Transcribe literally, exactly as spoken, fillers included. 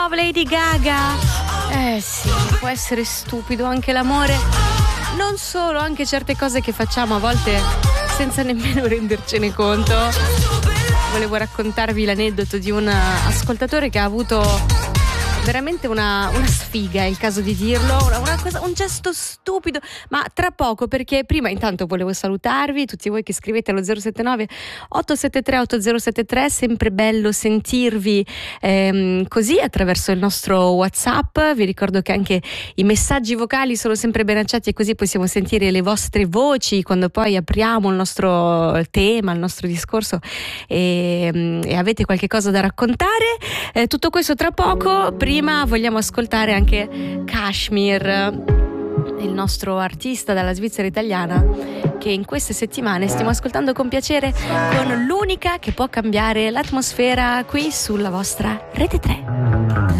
Lady Gaga. Eh sì, può essere stupido anche l'amore. Non solo, anche certe cose che facciamo a volte senza nemmeno rendercene conto. Volevo raccontarvi l'aneddoto di un ascoltatore che ha avuto veramente una, una sfiga, è il caso di dirlo, una, una cosa, un gesto stupido, ma tra poco, perché prima intanto volevo salutarvi, tutti voi che scrivete allo zero sette nove otto sette tre otto zero sette tre, sempre bello sentirvi ehm, così attraverso il nostro WhatsApp. Vi ricordo che anche i messaggi vocali sono sempre ben accetti e così possiamo sentire le vostre voci quando poi apriamo il nostro tema, il nostro discorso e, e avete qualche cosa da raccontare. Eh, tutto questo tra poco. Prima vogliamo ascoltare anche Kashmir, il nostro artista dalla Svizzera italiana, che in queste settimane stiamo ascoltando con piacere, con l'unica che può cambiare l'atmosfera qui sulla vostra Rete tre.